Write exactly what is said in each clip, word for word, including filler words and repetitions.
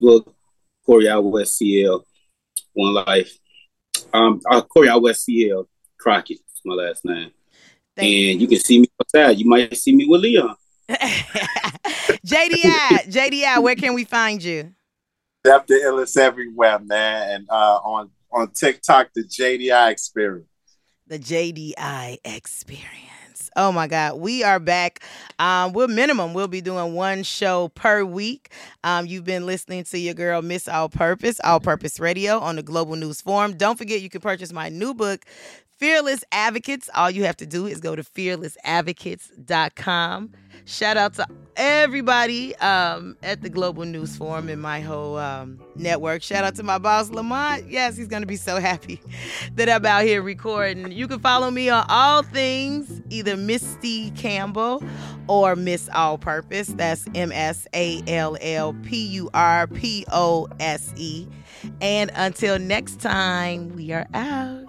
Facebook, Corey Out West C L, One Life. Um, uh, Corey Out West C L, Crockett is my last name. Thank and you. you can see me outside. You might see me with Leon. J D I, J D I, where can we find you? Def the Illest everywhere, man. And uh, on, on TikTok, the J D I Experience. The J D I Experience. Oh, my God. We are back. Um, we're minimum. We'll be doing one show per week. Um, you've been listening to your girl, Miss All Purpose, All Purpose Radio on the Global News Forum. Don't forget, you can purchase my new book, Fearless Advocates. All you have to do is go to fearless advocates dot com. Shout out to everybody um, at the Global News Forum and my whole um, network. Shout out to my boss, Lamont. Yes, he's going to be so happy that I'm out here recording. You can follow me on all things, either Misty Campbell or Miss All Purpose. That's M S A L L P U R P O S E. And until next time, we are out.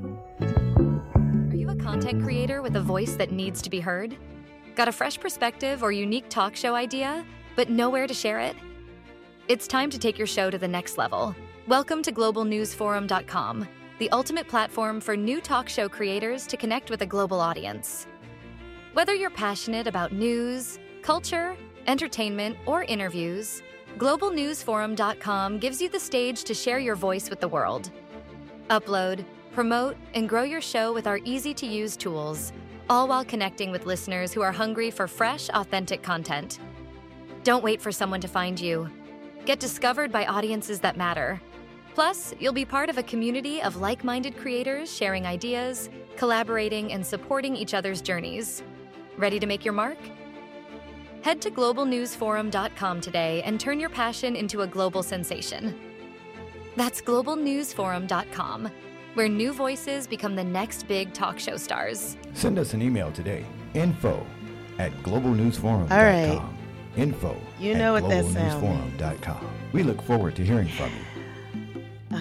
Are you a content creator with a voice that needs to be heard? Got a fresh perspective or unique talk show idea, but nowhere to share it? It's time to take your show to the next level. Welcome to global news forum dot com, the ultimate platform for new talk show creators to connect with a global audience. Whether you're passionate about news, culture, entertainment, or interviews, global news forum dot com gives you the stage to share your voice with the world. Upload, promote, and grow your show with our easy-to-use tools, all while connecting with listeners who are hungry for fresh, authentic content. Don't wait for someone to find you. Get discovered by audiences that matter. Plus, you'll be part of a community of like-minded creators sharing ideas, collaborating, and supporting each other's journeys. Ready to make your mark? Head to global news forum dot com today and turn your passion into a global sensation. That's global news forum dot com, where new voices become the next big talk show stars. Send us an email today. Info at global news forum dot com. All right. Info you know at what that global news forum dot com. We look forward to hearing from you.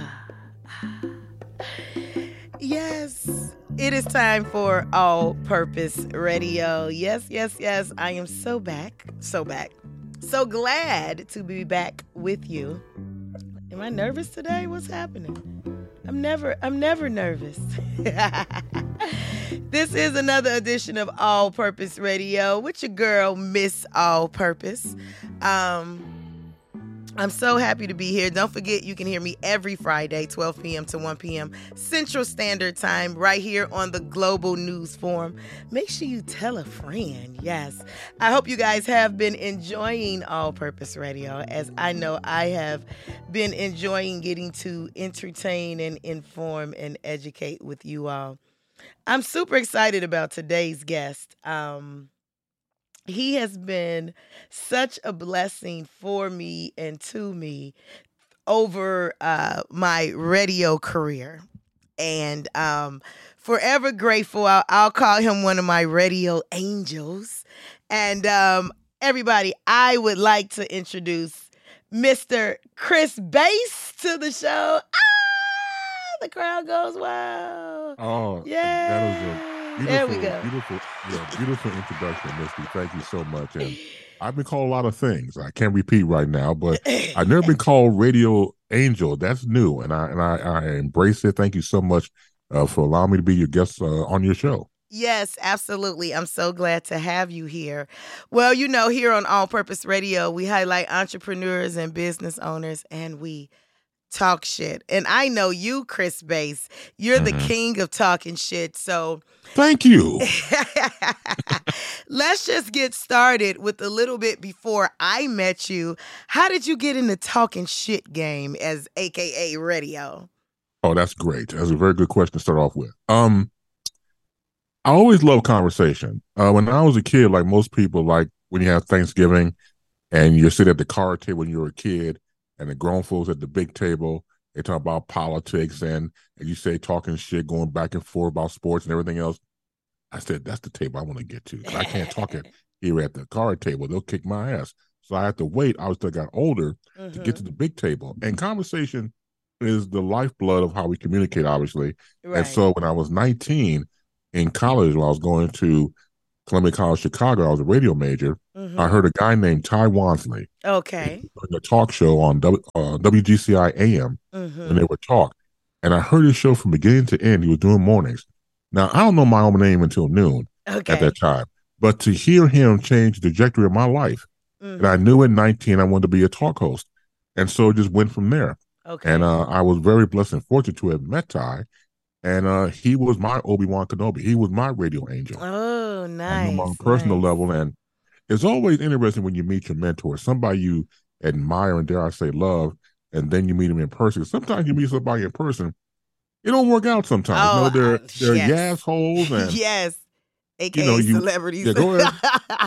Yes, it is time for All Purpose Radio. Yes, yes, yes. I am so back, so back. So glad to be back with you. Am I nervous today? What's happening? I'm never, I'm never nervous. This is another edition of All Purpose Radio with your girl, Miss All Purpose. Um, I'm so happy to be here. Don't forget, you can hear me every Friday, twelve p.m. to one p.m. Central Standard Time, right here on the Global News Forum. Make sure you tell a friend. Yes. I hope you guys have been enjoying All Purpose Radio, as I know I have been enjoying getting to entertain and inform and educate with you all. I'm super excited about today's guest. Um, He has been such a blessing for me and to me over uh, my radio career. And um, forever grateful. I'll, I'll call him one of my radio angels. And um, everybody, I would like to introduce Mister Chris Bass to the show. Ah, the crowd goes wild. Oh, yeah. That was a Beautiful, there we go. Beautiful, yeah, beautiful introduction, Misty. Thank you so much. And I've been called a lot of things. I can't repeat right now, but I've never been called Radio Angel. That's new, and I and I, I embrace it. Thank you so much uh, for allowing me to be your guest uh, on your show. Yes, absolutely. I'm so glad to have you here. Well, you know, here on All Purpose Radio, we highlight entrepreneurs and business owners, and we talk shit. And I know you, Chris Bass, you're mm-hmm. the king of talking shit. So thank you. Let's just get started with a little bit before I met you. How did you get in the talking shit game as A K A radio? Oh, that's great. That's a very good question to start off with. Um, I always love conversation. Uh, when I was a kid, like most people, like when you have Thanksgiving and you sit at the card table when you were a kid, and the grown folks at the big table, they talk about politics and, and you say talking shit, going back and forth about sports and everything else. I said, that's the table I want to get to. I can't talk it here at the card table. They'll kick my ass. So I had to wait. I was still got older mm-hmm. to get to the big table. And conversation is the lifeblood of how we communicate, obviously. Right. And so when I was nineteen in college, when I was going to Columbia College Chicago, I was a radio major. Mm-hmm. I heard a guy named Ty Wansley. Okay. Doing a talk show on w, uh, W G C I A M, mm-hmm. and they would talk. And I heard his show from beginning to end. He was doing mornings. Now, I don't know my own name until noon okay. at that time. But to hear him change the trajectory of my life, mm-hmm. and I knew at nineteen I wanted to be a talk host. And so it just went from there. Okay. And uh, I was very blessed and fortunate to have met Ty. And uh, he was my Obi-Wan Kenobi. He was my radio angel. Oh, nice. On a personal nice. level. And it's always interesting when you meet your mentor, somebody you admire and, dare I say, love, and then you meet him in person. Sometimes you meet somebody in person, it don't work out sometimes. Oh, you know, they're, uh, they're yes. assholes. And, yes. A K A you know, you, celebrities. Yeah, go ahead.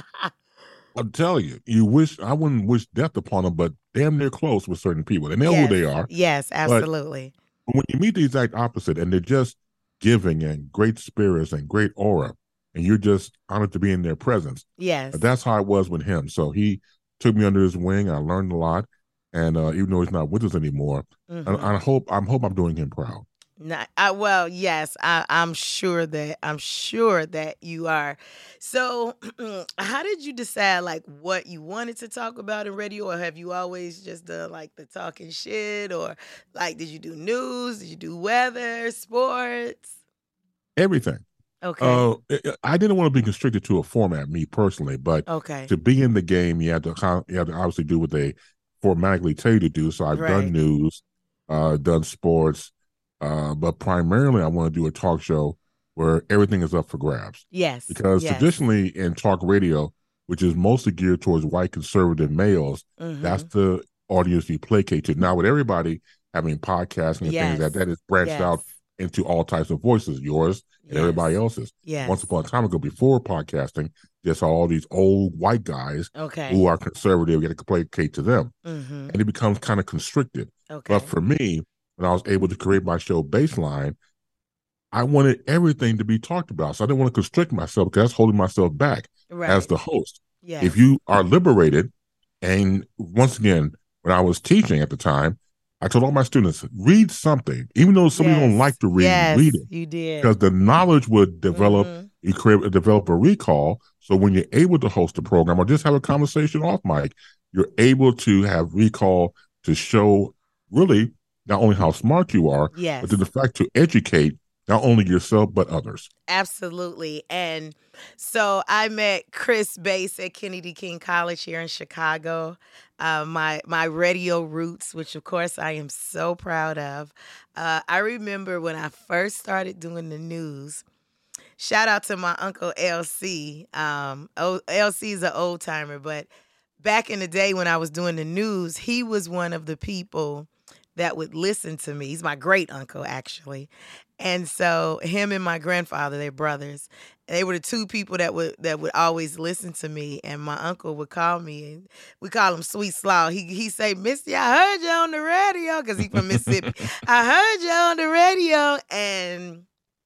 I'll tell you, you wish, I wouldn't wish death upon them, but damn near close with certain people. They know yes. who they are. Yes, absolutely. But when you meet the exact opposite and they're just giving and great spirits and great aura, and you're just honored to be in their presence. Yes. That's how it was with him. So he took me under his wing. I learned a lot. And uh, even though he's not with us anymore, mm-hmm. I, I hope I'm hope I'm doing him proud. Not, I, well, yes, I, I'm sure that I'm sure that you are. So, how did you decide like what you wanted to talk about in radio, or have you always just done like the talking shit, or like did you do news? Did you do weather, sports? Everything. Okay. Uh, I didn't want to be constricted to a format, me personally, but okay. to be in the game, you had to you had to obviously do what they formatically tell you to do. So I've right. done news, uh, done sports. Uh, but primarily, I want to do a talk show where everything is up for grabs. Yes. Because yes. traditionally in talk radio, which is mostly geared towards white conservative males, mm-hmm. that's the audience you placate to. Now, with everybody having podcasting and yes. things like that, that is branched yes. out into all types of voices, yours and yes. everybody else's. Yes. Once upon a time ago, before podcasting, just all these old white guys okay. who are conservative, you got to placate to them. Mm-hmm. And it becomes kind of constricted. Okay. But for me, when I was able to create my show Baseline, I wanted everything to be talked about. So I didn't want to constrict myself because that's holding myself back right. as the host. Yes. If you are liberated, and once again, when I was teaching at the time, I told all my students, read something. Even though some yes. people don't like to read, yes, read it. You did. Because the knowledge would develop, mm-hmm. you create, develop a recall. So when you're able to host a program or just have a conversation off mic, you're able to have recall to show really not only how smart you are, yes. but to the fact to educate not only yourself, but others. Absolutely. And so I met Chris Bass at Kennedy King College here in Chicago. Uh, my my radio roots, which of course I am so proud of. Uh, I remember when I first started doing the news, shout out to my uncle L C. Um, o- L C is an old timer, but back in the day when I was doing the news, he was one of the people that would listen to me. He's my great uncle, actually. And so him and my grandfather, they're brothers. They were the two people that would that would always listen to me. And my uncle would call me, and we call him Sweet Slaw. He he say, Misty, I heard you on the radio, because he's from Mississippi. I heard you on the radio. And,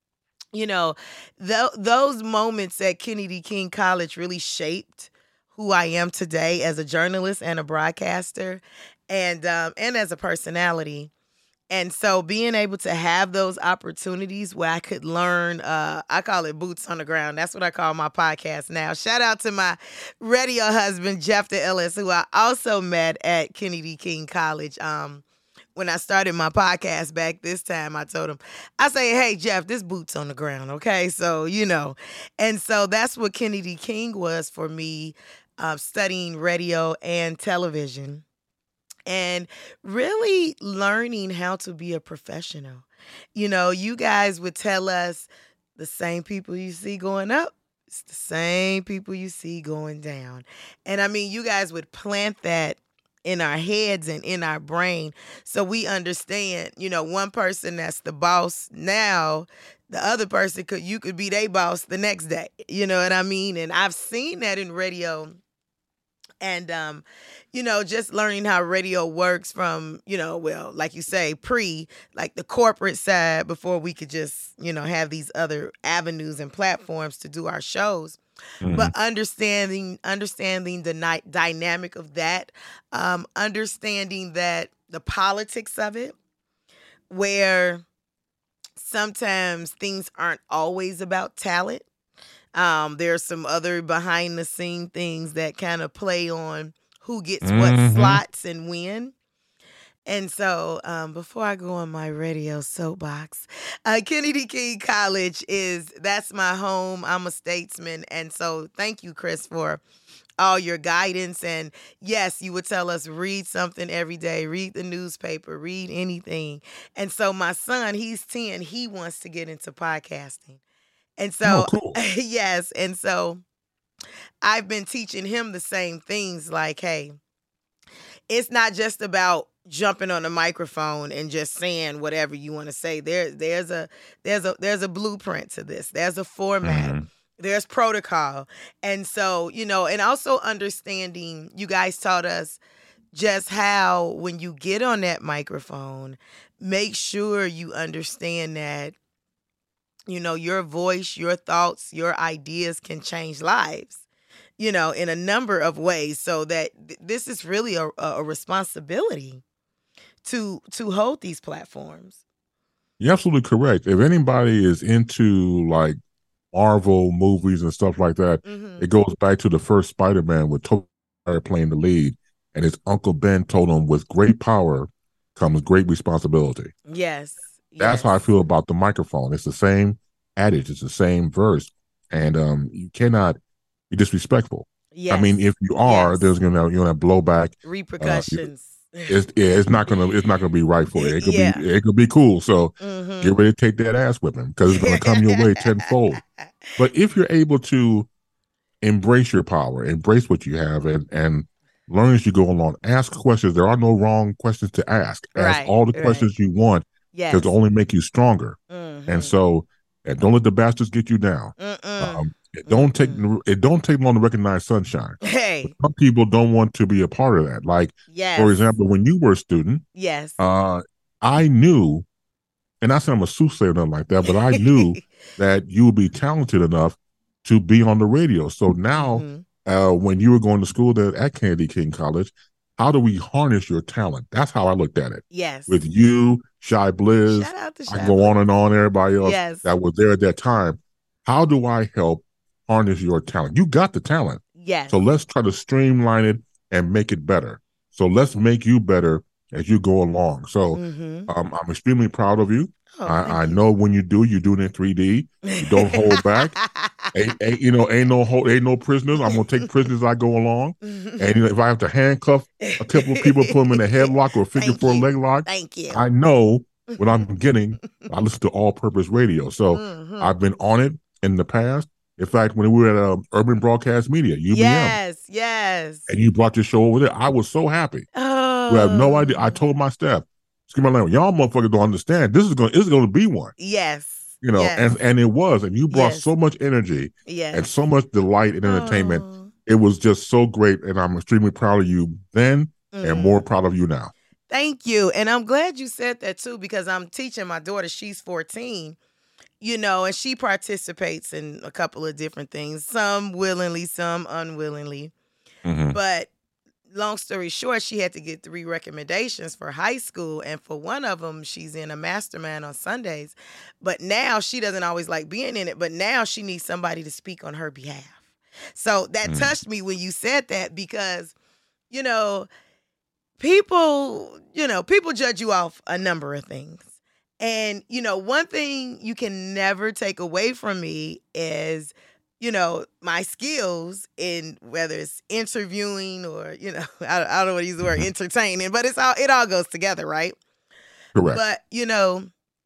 you know, th- those moments at Kennedy King College really shaped who I am today as a journalist and a broadcaster, and um, and as a personality. And so being able to have those opportunities where I could learn, uh, I call it boots on the ground. That's what I call my podcast now. Shout out to my radio husband, Jeff the Ellis, who I also met at Kennedy King College. Um, when I started my podcast back this time, I told him, I say, hey, Jeff, this boots on the ground, okay? So, you know, and so that's what Kennedy King was for me, uh, studying radio and television. And really learning how to be a professional. You know, you guys would tell us the same people you see going up, it's the same people you see going down. And I mean, you guys would plant that in our heads and in our brain so we understand, you know, one person that's the boss now, the other person could, you could be their boss the next day. You know what I mean? And I've seen that in radio. And, um, you know, just learning how radio works from, you know, well, like you say, pre, like the corporate side before we could just, you know, have these other avenues and platforms to do our shows. Mm-hmm. But understanding, understanding the ni- dynamic of that, um, understanding that the politics of it, where sometimes things aren't always about talent. Um, there's some other behind the scene things that kind of play on who gets Mhm. what slots and when. And so, um, before I go on my radio soapbox, uh, Kennedy King College is that's my home. I'm a statesman, and so thank you, Chris, for all your guidance. And yes, you would tell us read something every day, read the newspaper, read anything. And so my son, he's ten, he wants to get into podcasting, and Oh, so cool. yes, and so I've been teaching him the same things. Like, hey, it's not just about jumping on a microphone and just saying whatever you want to say. There, there's a there's a there's a blueprint to this. There's a format. Mhm. There's protocol. And so, you know, and also understanding, you guys taught us just how when you get on that microphone, make sure you understand that, you know, your voice, your thoughts, your ideas can change lives, you know, in a number of ways. So that th- this is really a, a responsibility to to hold these platforms. You're absolutely correct. If anybody is into like Marvel movies and stuff like that, Mm-hmm. it goes back to the first Spider-Man with Tobey Maguire playing the lead, and his Uncle Ben told him, "With great power comes great responsibility." Yes. That's yes. how I feel about the microphone. It's the same adage, it's the same verse, and um, you cannot be disrespectful. Yes. I mean, if you are, Yes. there's gonna you're gonna have blowback. repercussions. It's yeah, it's not gonna it's not gonna be right for you. It could Yeah. be it could be cool. So Mhm. get ready to take that ass whipping because it's gonna come your way tenfold. But if you're able to embrace your power, embrace what you have, and and learn as you go along, ask questions. There are no wrong questions to ask. Ask Right, all the right. questions you want Yes. because it'll only make you stronger. Mhm. And so, and don't let the bastards get you down. Mm-mm. Um, it don't take it don't take long to recognize sunshine. Hey. Some people don't want to be a part of that. Like, Yes. for example, when you were a student, Yes. uh, I knew, and not saying I'm a soothsayer or nothing like that, but I knew that you would be talented enough to be on the radio. So now, Mhm. uh, when you were going to school there at Kennedy King College, how do we harness your talent? That's how I looked at it. Yes. With you, Shy Blizz, Shout out to I Shy go on Blizz. and on, everybody else Yes. that was there at that time. How do I help harness your talent? You got the talent. Yes. So let's try to streamline it and make it better. So let's make you better as you go along. So Mhm. um, I'm extremely proud of you. Oh, thank I, I you. know when you do, you do it in three D. You don't hold back. ain't, ain't, you know, ain't no hold, ain't no prisoners. I'm gonna take prisoners as I go along. And you know, if I have to handcuff a couple of people, put them in a headlock or a figure Thank four you. leg lock, Thank you. I know what I'm getting. I listen to All Purpose Radio, so Mhm. I've been on it in the past. In fact, when we were at uh, Urban Broadcast Media, U B M, Yes. Yes. and you brought your show over there, I was so happy. Oh. You have no idea. I told my staff, "Excuse my language, y'all motherfuckers don't understand. This is going. This is going to be one." Yes. You know, Yes. and and it was, and you brought Yes. so much energy Yes. and so much delight and entertainment. Oh. It was just so great, and I'm extremely proud of you then, Mhm. and more proud of you now. Thank you. And I'm glad you said that too, because I'm teaching my daughter, she's fourteen, you know, and she participates in a couple of different things, some willingly, some unwillingly. Mhm. But long story short, she had to get three recommendations for high school. And for one of them, she's in a mastermind on Sundays. But now she doesn't always like being in it, but now she needs somebody to speak on her behalf. So that Mm. touched me when you said that, because, you know, people, you know, people judge you off a number of things. And, you know, one thing you can never take away from me is, you know, my skills in whether it's interviewing or, you know, I, I don't want to use the word Mhm. entertaining, but it's all, it all goes together, right? Correct. But, you know,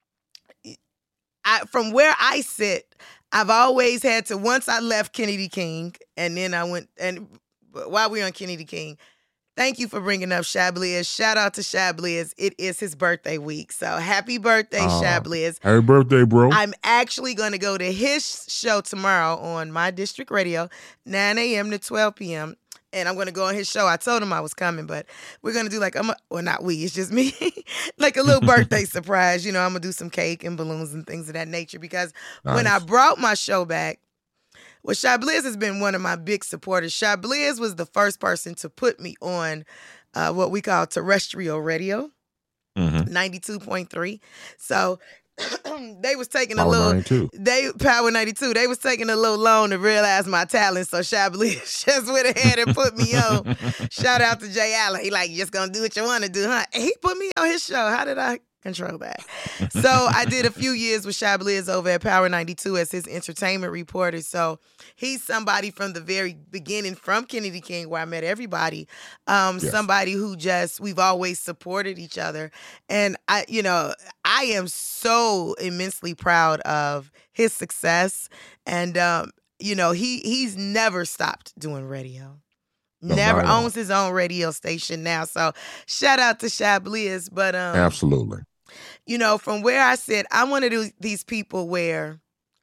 I, from where I sit, I've always had to, once I left Kennedy King, and then I went, and while we were on Kennedy King, thank you for bringing up Shy Blizz. Shout out to Shy Blizz. It is his birthday week. So happy birthday, Uh, Shy Blizz. Happy birthday, bro. I'm actually going to go to his show tomorrow on my district radio, nine a.m. to twelve p.m. And I'm going to go on his show. I told him I was coming, but we're going to do like, I'm a, well, not we, it's just me, like a little birthday surprise. You know, I'm going to do some cake and balloons and things of that nature, because when I Nice. brought my show back, well, Shy Blizz has been one of my big supporters. Shy Blizz was the first person to put me on uh, what we call terrestrial radio, Mhm. ninety-two point three. So they was taking Power a little ninety-two. They Power ninety-two. They was taking a little long to realize my talent. So Shabaliz just went ahead and put me on. Shout out to Jay Allen. He like, you just gonna do what you want to do, huh? And he put me on his show. How did I control that? So I did a few years with Shabaliz over at Power ninety-two as his entertainment reporter. So he's somebody from the very beginning, from Kennedy King, where I met everybody. Um, yes. Somebody who just, we've always supported each other. And I, you know, I am so immensely proud of his success. And, um, you know, he he's never stopped doing radio. No, never owns his own radio station now. So shout out to Shabaliz. But um, absolutely. You know, from where I sit, I'm one of those, these people where,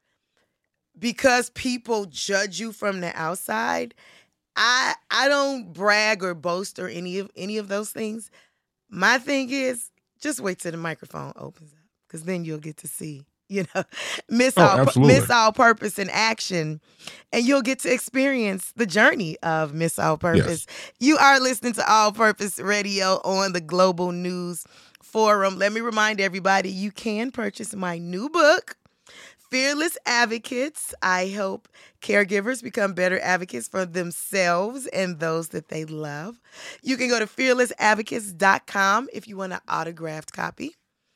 because people judge you from the outside, I I don't brag or boast or any of any of those things. My thing is, just wait till the microphone opens up, because then you'll get to see, you know, Miss oh, all absolutely. Miss All Purpose in action, and you'll get to experience the journey of Miss All Purpose. Yes. You are listening to All Purpose Radio on the Global News Forum. Let me remind everybody, you can purchase my new book, Fearless Advocates. I help caregivers become better advocates for themselves and those that they love. You can go to fearless advocates dot com if you want an autographed copy,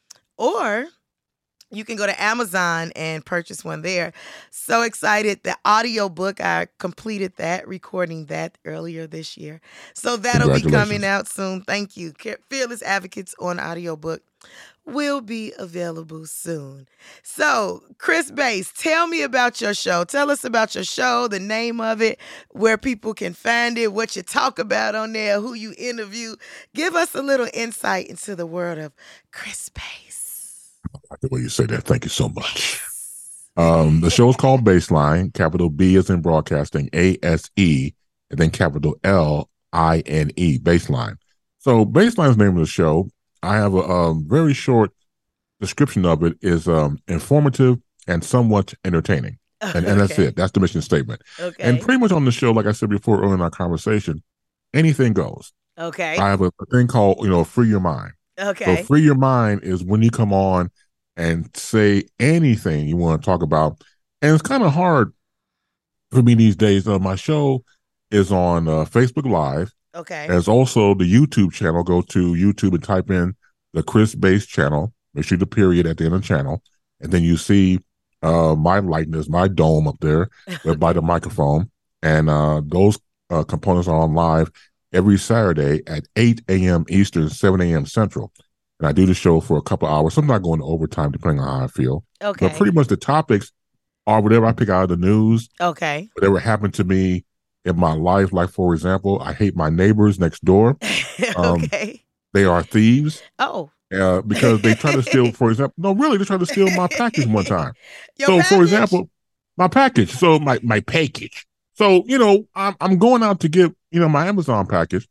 or you can go to Amazon and purchase one there. So excited. The audio book, I completed that, recording that earlier this year. So that'll be coming out soon. Thank you. Fearless Advocates on audiobook will be available soon. So, Chris Bass, tell me about your show. Tell us about your show, the name of it, where people can find it, what you talk about on there, who you interview. Give us a little insight into the world of Chris Bass. I like the way you say that. Thank you so much. Um, the show is called Baseline. Capital B is in broadcasting, A S E, and then capital L I N E, Baseline. So Baseline is the name of the show. I have a um, very short description of it. Is um, informative and somewhat entertaining. And, okay. and that's it. That's the mission statement. Okay. And pretty much on the show, like I said before earlier in our conversation, anything goes. Okay. I have a thing called, you know, Free Your Mind. Okay. So Free Your Mind is when you come on and say anything you want to talk about. And it's kind of hard for me these days. Uh, my show is on uh, Facebook Live. Okay. There's also the YouTube channel. Go to YouTube and type in the Chris Bass channel. Make sure the period at the end of the channel. And then you see uh, my likeness, my dome up there okay. by the microphone. And uh, those uh, components are on live every Saturday at eight a.m. Eastern, seven a.m. Central. And I do the show for a couple of hours. Sometimes I go into overtime depending on how I feel. Okay. But pretty much the topics are whatever I pick out of the news. Okay. Whatever happened to me in my life. Like, for example, I hate my neighbors next door. Um, okay. They are thieves. Oh. Uh, because they try to steal, for example, no, really, they try to steal my package one time. Your so, package? for example, my package. So, my, my package. So, you know, I'm, I'm going out to get, you know, my Amazon package.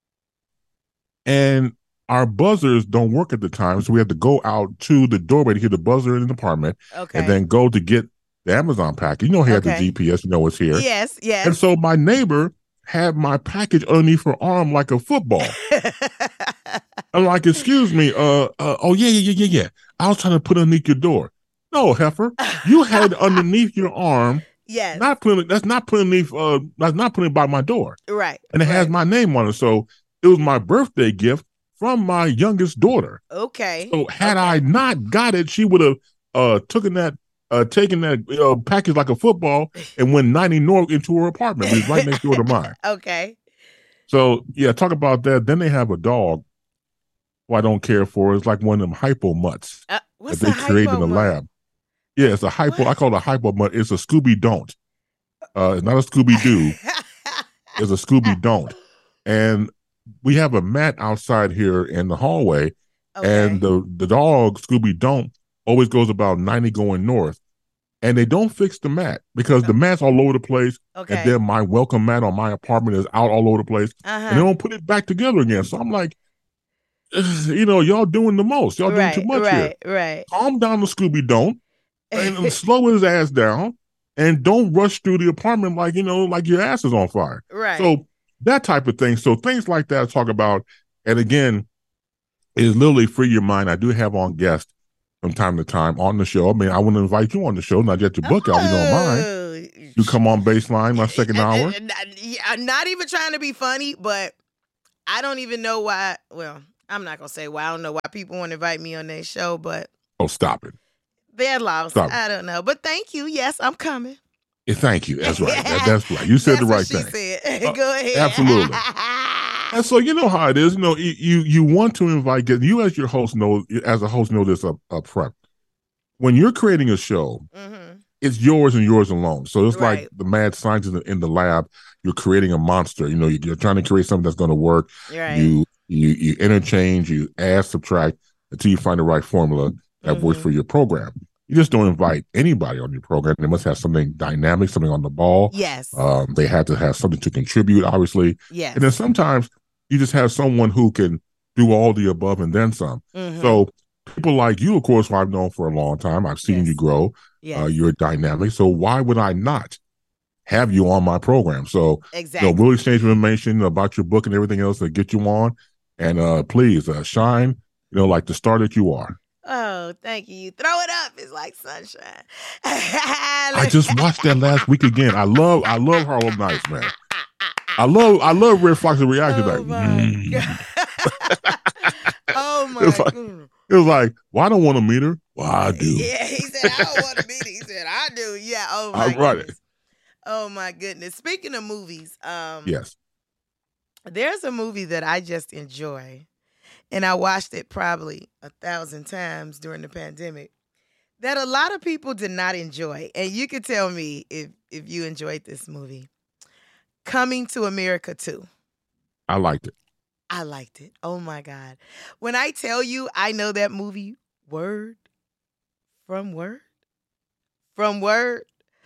And our buzzers don't work at the time, so we have to go out to the doorway to hit the buzzer in the apartment, okay. and then go to get the Amazon package. You know, he had okay. the G P S, you know it's here. Yes, yes. And so my neighbor had my package underneath her arm like a football. I'm like, excuse me, uh, uh, oh yeah, yeah, yeah, yeah, yeah. I was trying to put it underneath your door. No, heifer, you had it underneath your arm. Yes. Not putting that's not putting underneath. Uh, that's not putting it by my door. Right. And it right. has my name on it, so it was my birthday gift from my youngest daughter. Okay. So had okay. I not got it, she would have uh taken that uh taken that uh, package like a football and went ninety north into her apartment. It was right next door to mine. Okay. So yeah, talk about that. Then they have a dog who I don't care for. It's like one of them hypo mutts uh, what's that they the create in the mutt? lab. Yeah, it's a hypo. What? I call it a hypo mutt. It's a Scooby Don't. Uh, it's not a Scooby Doo. It's a Scooby Don't. And we have a mat outside here in the hallway, okay. and the, the dog, Scooby Don't, always goes about ninety going north. And they don't fix the mat because the mat's all over the place. Okay. And then my welcome mat on my apartment is out all over the place. Uh-huh. And they don't put it back together again. So I'm like, you know, y'all doing the most. Y'all right, doing too much right, here. Right. Calm down the Scooby Don't and slow his ass down and don't rush through the apartment like, you know, like your ass is on fire. Right. So that type of thing. So things like that I talk about. And again, is literally Free Your Mind. I do have on guests from time to time on the show. I mean, I want to invite you on the show, not get your book oh. out, you don't mind. You come on Baseline my second hour. I'm not even trying to be funny, but I don't even know why. Well, I'm not gonna say why. I don't know why people want to invite me on their show, but oh, stop it. They're lost. Stop. I don't know, but thank you. Yes, I'm coming. Yeah, thank you. That's right. That, that's right. You said that's the right what she thing. Said. Uh, Go ahead. Absolutely. And so you know how it is. You know, you you want to invite you as your host know as a host know this up, up front. When you're creating a show, mm-hmm. it's yours and yours alone. So it's right. like the mad scientist in the, in the lab. You're creating a monster. You know, you're trying to create something that's going to work. Right. You you you interchange, you add, subtract until you find the right formula that mm-hmm. works for your program. You just don't invite anybody on your program. They must have something dynamic, something on the ball. Yes. Um, they have to have something to contribute, obviously. Yes. And then sometimes you just have someone who can do all the above and then some. Mm-hmm. So people like you, of course, who I've known for a long time. I've seen yes. you grow. Yes. Uh, you're dynamic. So why would I not have you on my program? So exactly. you know, we'll exchange information about your book and everything else to get you on. And uh, please uh, shine, you know, like the star that you are. Oh, thank you. You throw it up. It's like sunshine. I just watched that last week again. I love, I love Harlem Nights, man. I love, I love Redd Foxx's reaction. Oh like, my mm. God. Oh my it was like, goodness. It was like, well, I don't want to meet her. Well, I do. Yeah, he said, I don't want to meet her. He said, I do. Yeah. Oh my right. goodness. Oh my goodness. Speaking of movies, um, yes, there's a movie that I just enjoy. And I watched it probably a thousand times during the pandemic that a lot of people did not enjoy. And you can tell me if, if you enjoyed this movie. Coming to America two. I liked it. I liked it. Oh, my God. When I tell you I know that movie word from word from word,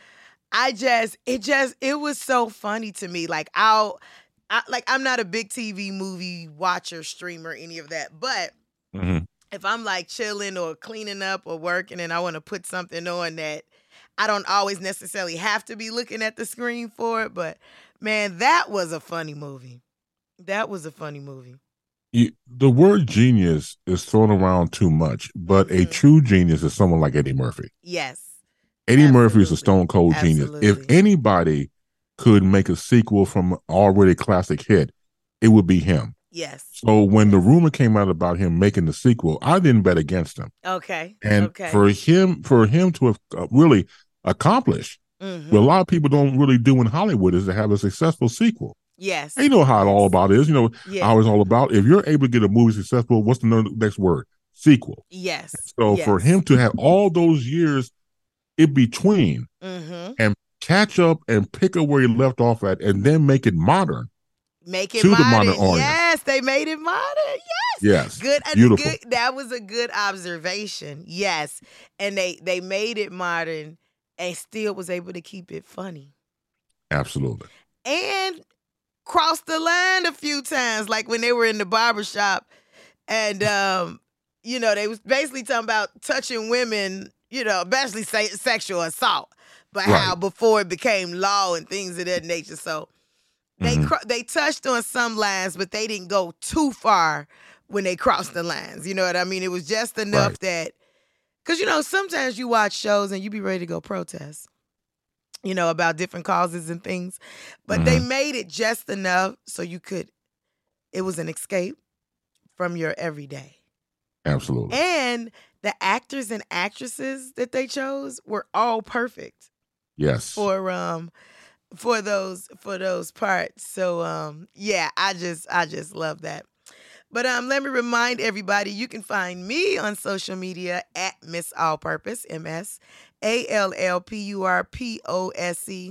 I just, it just, it was so funny to me. Like, I'll... I, like, I'm not a big T V movie watcher, streamer, any of that. But mm-hmm. if I'm like chilling or cleaning up or working and I want to put something on that I don't always necessarily have to be looking at the screen for it. But, man, that was a funny movie. That was a funny movie. You, the word genius is thrown around too much, but mm-hmm. a true genius is someone like Eddie Murphy. Yes. Eddie Absolutely. Murphy is a stone cold Absolutely. genius. If anybody could make a sequel from an already classic hit, it would be him. Yes. So when the rumor came out about him making the sequel, I didn't bet against him. Okay. And okay. for him, for him to have really accomplished mm-hmm. what a lot of people don't really do in Hollywood is to have a successful sequel. Yes. And you know how yes. it all about is. You know yes. how it's all about. If you're able to get a movie successful, what's the next word? Sequel. Yes. So yes. for him to have all those years in between mm-hmm. and catch up and pick up where he left off at and then make it modern. Make it to modern. The modern audience. Yes, they made it modern. Yes. Yes. Good. Beautiful. Good. That was a good observation. Yes. And they, they made it modern and still was able to keep it funny. Absolutely. And crossed the line a few times, like when they were in the barbershop and, um, you know, they was basically talking about touching women, you know, basically say, sexual assault, but right. how before it became law and things of that nature. So they mm-hmm. they touched on some lines, but they didn't go too far when they crossed the lines. You know what I mean? It was just enough right. that, because, you know, sometimes you watch shows and you be ready to go protest, you know, about different causes and things. But mm-hmm. they made it just enough so you could, it was an escape from your everyday. Absolutely. And the actors and actresses that they chose were all perfect. Yes. For um for those for those parts. So um yeah, I just I just love that. But um let me remind everybody, you can find me on social media at Miss All Purpose, M S A L L P U R P O S E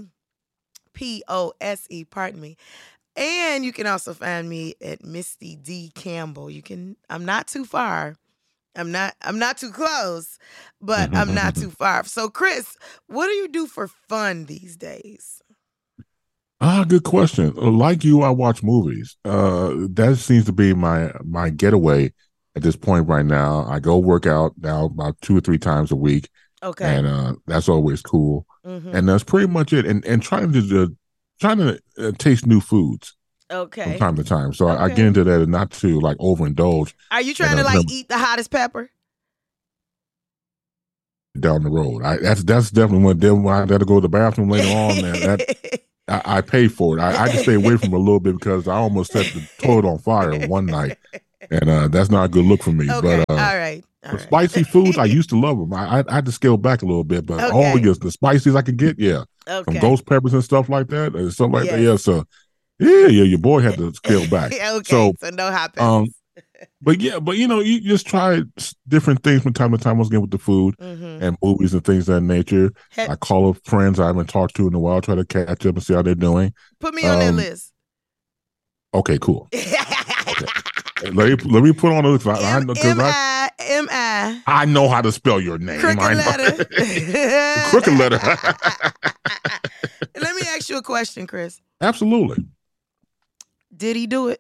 P O S E, pardon me. And you can also find me at Misty D Campbell. You can I'm not too far. I'm not I'm not too close, but I'm not too far. So Chris, what do you do for fun these days? Ah, good question. Like you, I watch movies. Uh, that seems to be my my getaway at this point right now. I go work out now about two or three times a week. Okay. And uh, that's always cool. Mm-hmm. And that's pretty much it. And and trying to uh, trying to uh, taste new foods. Okay. From time to time. So okay. I, I get into that, and not to like overindulge. Are you trying and, to uh, like remember, eat the hottest pepper? down the road. I, that's that's definitely when, then when I got to go to the bathroom later on, man, that, I, I pay for it. I, I just stay away from it a little bit because I almost set the toilet on fire one night, and uh, that's not a good look for me. Okay, but uh, all right. All the right. spicy foods, I used to love them. I, I, I had to scale back a little bit, but Okay. oh yes, the spices I could get, yeah, Okay. some ghost peppers and stuff like that, and stuff like Yes. that. Yeah, so yeah, yeah, your boy had to scale back. Okay, so, so no hot peppers. um, but yeah, but you know, you just try different things from time to time. Once again, with the food Mhm. and movies and things of that nature. He- I call up friends I haven't talked to in a while, try to catch up and see how they're doing. Put me on that Um, list. Okay, cool. Let me let me put on the I, I, M know- 'cause M I, I M I I know how to spell your name. crooked I know. letter. Crooked letter. Let me ask you a question, Chris. Absolutely. Did he do it?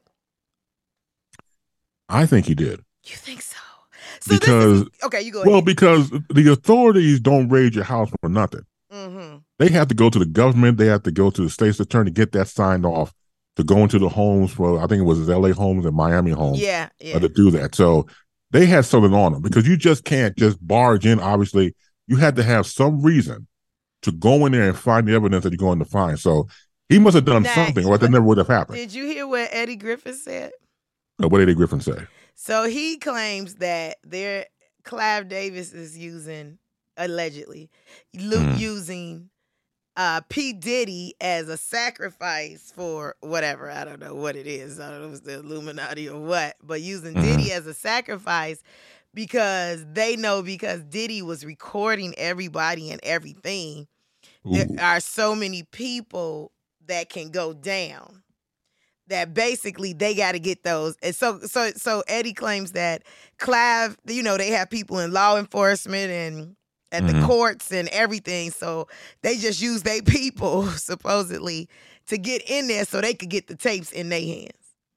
I think he did. You think so? So Because- this is, okay, you go Well, ahead. because the authorities don't raid your house for nothing. Mm-hmm. They have to go to the government. They have to go to the state's attorney to get that signed off to go into the homes for, I think it was his L A homes and Miami homes. Yeah, uh, yeah. to do that. So they had something on them because you just can't just barge in. Obviously, you had to have some reason to go in there and find the evidence that you're going to find. So he must have done Now, something, or that but- never would have happened. Did you hear what Eddie Griffin said? Uh, what did Eddie Griffin say? So he claims that their Clive Davis is using, allegedly, lu- Mhm. using uh, P. Diddy as a sacrifice for whatever. I don't know what it is. I don't know if it's the Illuminati or what, but using Mhm. Diddy as a sacrifice because they know because Diddy was recording everybody and everything, there Ooh. are so many people that can go down that basically they got to get those. And so, so, so Eddie claims that Clive, you know, they have people in law enforcement and at Mhm. the courts and everything. So they just use their people supposedly to get in there so they could get the tapes in their hands.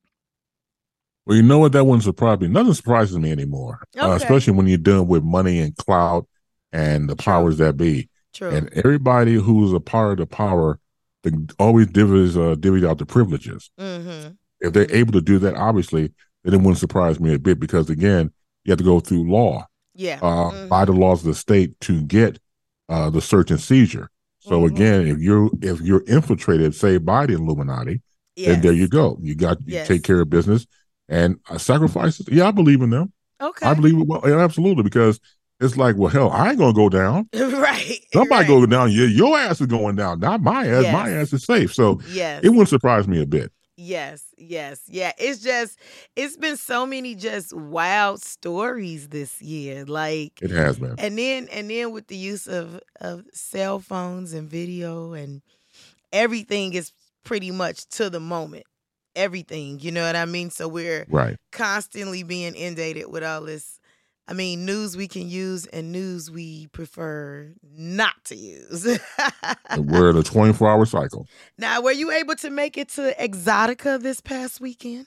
Well, you know what? That wouldn't surprise me. Nothing surprises me anymore, uh, Okay. especially when you're dealing with money and clout and the True. powers that be. True. And everybody who's a part of the power, they always divvies, uh, divvies out the privileges. Mm-hmm. If they're able to do that, obviously, then it wouldn't surprise me a bit because, again, you have to go through law, Yeah. uh, Mhm. by the laws of the state to get uh, the search and seizure. So, Mhm. again, if you're if you're infiltrated, say, by the Illuminati, then Yes. there you go. You got you Yes. take care of business and uh, sacrifices. Yeah, I believe in them. Okay. I believe it. Well, yeah, absolutely, because it's like, well, hell, I ain't gonna go down. right. Somebody right. go down. Yeah, your ass is going down. Not my ass. Yes. My ass is safe. So Yes. it wouldn't surprise me a bit. Yes, yes, yeah. It's just, it's been so many just wild stories this year. Like, It has been. and then, and then with the use of, of cell phones and video and everything is pretty much to the moment. Everything, you know what I mean? So we're Right. constantly being inundated with all this. I mean, news we can use and news we prefer not to use. We're in a twenty-four hour cycle. Now, were you able to make it to Exotica this past weekend?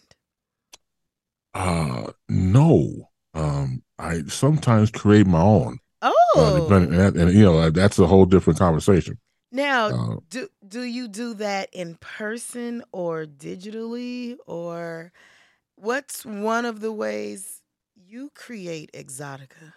Uh, no. Um, I sometimes create my own. Uh, Oh, depending, and, and you know that's a whole different conversation. now Uh, do do you do that in person or digitally, or what's one of the ways you create Exotica?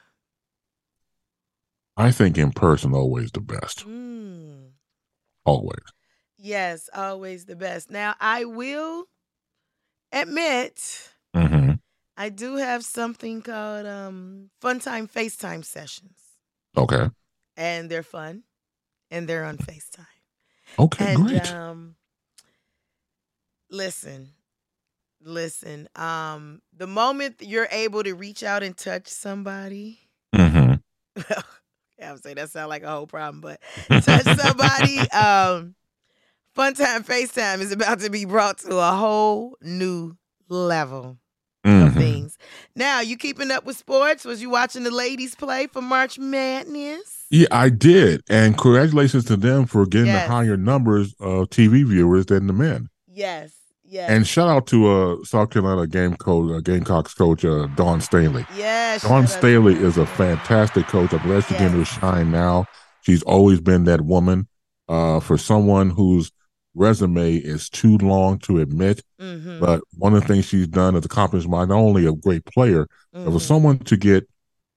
I think in person always the best. Mm. Always. Yes, always the best. Now, I will admit Mm-hmm. I do have something called um, Fun Time FaceTime sessions, Okay. and they're fun, and they're on FaceTime. Okay. And Great. um, listen, listen. Um, the moment you're able to reach out and touch somebody, Mm-hmm. I would say that sounds like a whole problem, but touch somebody, um, Fun Time FaceTime is about to be brought to a whole new level of Mm-hmm. things. Now, you keeping up with sports? Was you watching the ladies play for March Madness? Yeah, I did, and congratulations to them for getting Yes. the higher numbers of T V viewers than the men. Yes, yes, And shout out to uh, South Carolina game coach, uh, Gamecocks coach uh, Dawn Staley. yes. Dawn shout out to- Staley is a fantastic coach. I'm glad she's getting her Yes. shine now. She's always been that woman. Uh, for someone whose resume is too long to admit, Mhm, but one of the things she's done is accomplished by not only a great player, but for mhm. someone to get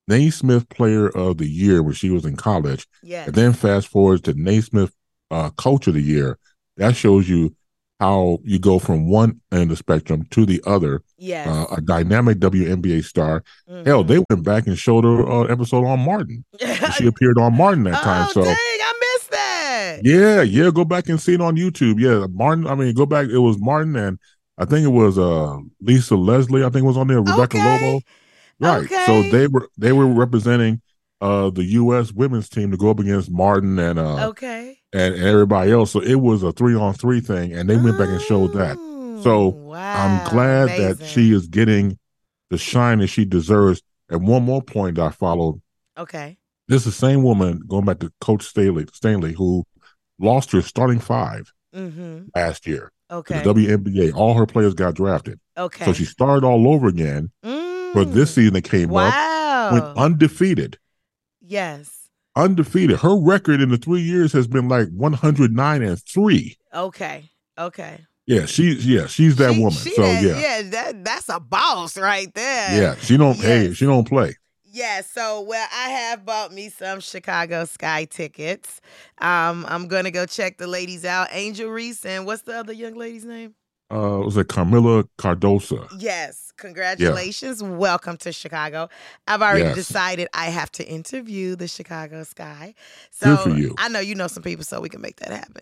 Naismith Player of the Year when she was in college. Yes. And then fast forward to Naismith uh, Coach of the Year. That shows you how you go from one end of the spectrum to the other. Yes. Uh, a dynamic W N B A star. Mm-hmm. Hell, they went back and showed her uh, episode on Martin. She appeared on Martin that time. Oh, so dang, I missed that. Yeah, yeah, go back and see it on YouTube. Yeah, Martin, I mean, go back. It was Martin and I think it was uh, Lisa Leslie, I think was on there, Rebecca okay. Lobo. Right. Okay. So they were they were representing uh, the U S women's team to go up against Martin and uh, okay. and, and everybody else. So it was a three on three thing, and they oh, went back and showed that. So wow, I'm glad amazing. that she is getting the shine that she deserves. And one more point I followed. Okay. This is the same woman, going back to Coach Stanley, Stanley who lost her starting five mm-hmm. last year. Okay. The W N B A. All her players got drafted. Okay. So she started all over again. Mm. For this season that came wow. up, went undefeated. Yes. Undefeated. Her record in the three years has been like one hundred nine and three. Okay. Okay. Yeah, she's yeah, she's that she, woman. She so that, yeah, yeah, that that's a boss right there. Yeah, she don't. Yes. Hey, she don't play. Yeah, so well, I have bought me some Chicago Sky tickets. Um, I'm gonna go check the ladies out. Angel Reese and what's the other young lady's name? Uh, was it Carmilla Cardosa? Yes, congratulations. Yeah. Welcome to Chicago. I've already yes. decided I have to interview the Chicago Sky. So good for you. I know you know some people, so we can make that happen.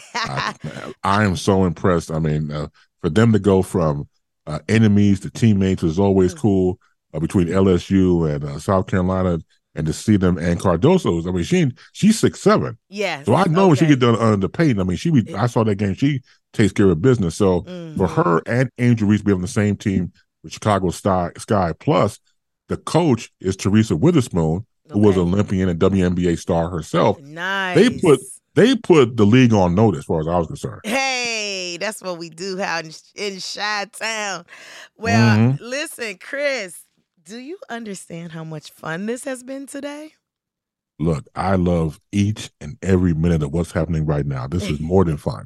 I, I am so impressed. I mean, uh, for them to go from uh, enemies to teammates was always mm-hmm. cool. Uh, between L S U and uh, South Carolina, and to see them and Cardoso, I mean, she she's six seven. Yes. So I know okay. when she get done under Peyton, I mean, she be, I saw that game. She takes care of business. So mm-hmm. for her and Angel Reese being on the same team with Chicago Sky, Sky, plus the coach is Teresa Witherspoon, who okay. was an Olympian and W N B A star herself. Nice. They put they put the league on notice, as far as I was concerned. Hey, that's what we do out in, in Chi-Town. Well, mm-hmm. listen, Chris. Do you understand how much fun this has been today? Look, I love each and every minute of what's happening right now. This is more than fun.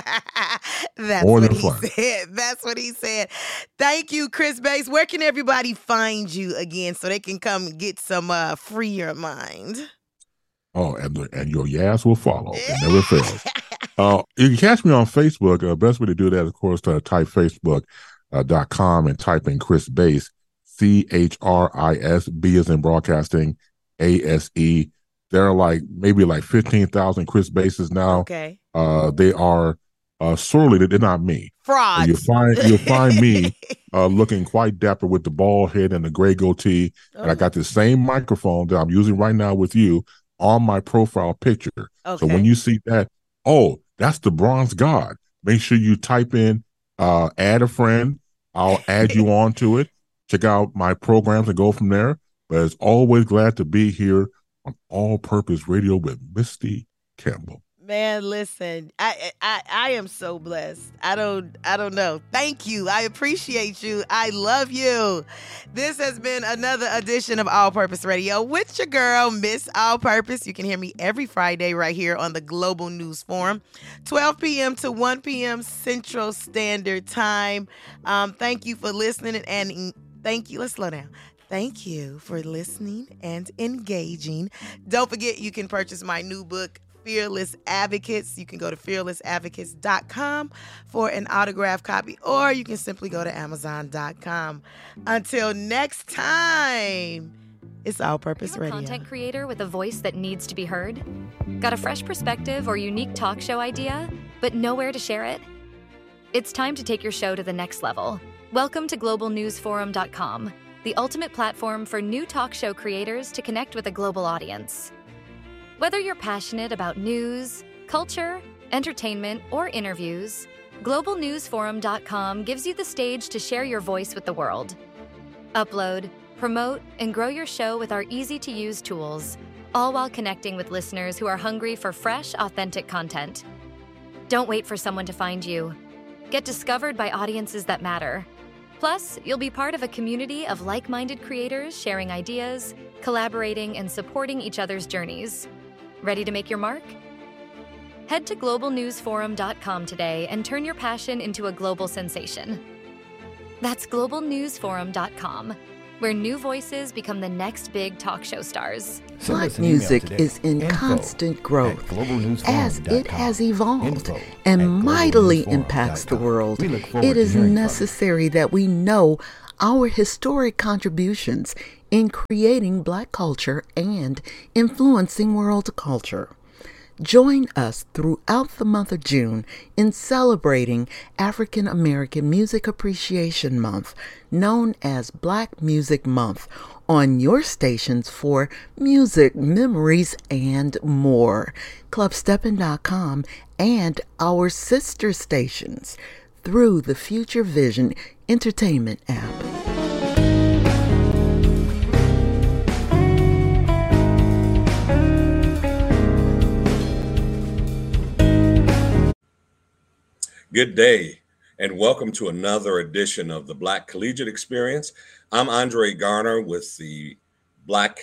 That's more what than he fun. said. That's what he said. Thank you, Chris Bates. Where can everybody find you again so they can come and get some uh, free your mind? Oh, and the, and your yes will follow. It never fails. Uh, you can catch me on Facebook. Uh, best way to do that, of course, to type facebook dot com uh, and type in Chris Bates. C H R I S, B as in broadcasting, A S E. There are like maybe like fifteen thousand Chris Bases now. Okay. Uh, they are uh, sorely, they're not me. Frauds. You'll find, you'll find me uh, looking quite dapper with the bald head and the gray goatee. Oh. And I got the same microphone that I'm using right now with you on my profile picture. Okay. So when you see that, oh, that's the Bronze God. Make sure you type in, uh, add a friend. I'll add you on to it. Check out my programs and go from there. But as always, glad to be here on All Purpose Radio with Misty Campbell. Man, listen, I, I I am so blessed. I don't I don't know. Thank you. I appreciate you. I love you. This has been another edition of All Purpose Radio with your girl, Miss All Purpose. You can hear me every Friday right here on the Global News Forum, twelve p.m. to one p.m. Central Standard Time. Um, thank you for listening and thank you. Let's slow down. Thank you for listening and engaging. Don't forget, you can purchase my new book, Fearless Advocates. You can go to fearless advocates dot com for an autographed copy, or you can simply go to amazon dot com. Until next time, it's All Purpose Radio. Are you a content creator with a voice that needs to be heard? Got a fresh perspective or unique talk show idea, but nowhere to share it? It's time to take your show to the next level. Welcome to global news forum dot com, the ultimate platform for new talk show creators to connect with a global audience. Whether you're passionate about news, culture, entertainment, or interviews, global news forum dot com gives you the stage to share your voice with the world. Upload, promote, and grow your show with our easy-to-use tools, all while connecting with listeners who are hungry for fresh, authentic content. Don't wait for someone to find you. Get discovered by audiences that matter. Plus, you'll be part of a community of like-minded creators sharing ideas, collaborating, and supporting each other's journeys. Ready to make your mark? Head to global news forum dot com today and turn your passion into a global sensation. That's global news forum dot com, where new voices become the next big talk show stars. Black music is in Info constant growth as it has evolved Info and mightily impacts the world. It is necessary that we know our historic contributions in creating Black culture and influencing world culture. Join us throughout the month of June in celebrating African American Music Appreciation Month, known as Black Music Month, on your stations for music, memories, and more. club steppin dot com and our sister stations through the Future Vision Entertainment app. Good day, and welcome to another edition of the Black Collegiate Experience. I'm Andre Garner with the Black